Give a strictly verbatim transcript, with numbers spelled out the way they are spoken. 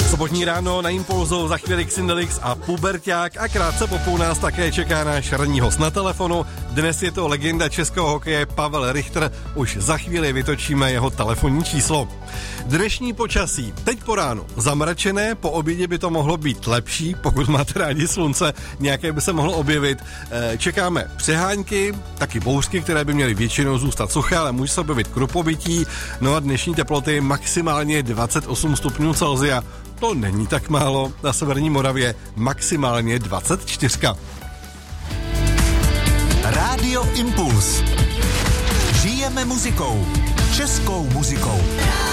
Sobotní ráno na Impulzu, za chvíli Xindelix a Puberťák a krátce po půl nás také čeká náš ranní host na telefonu. Dnes je to legenda českého hokeje Pavel Richter, už za chvíli vytočíme jeho telefonní číslo. Dnešní počasí, teď po ránu zamračené, po obědě by to mohlo být lepší, pokud máte rádi slunce, nějaké by se mohlo objevit. Čekáme přehánky, taky bouřky, které by měly většinou zůstat suché, ale může se objevit krupobytí, no a dnešní teploty maximálně dvacet osm stupňů Celsia. To není tak málo, na severní Moravě maximálně dvacet čtyři. Rádio Impuls. Žijeme muzikou. Českou muzikou.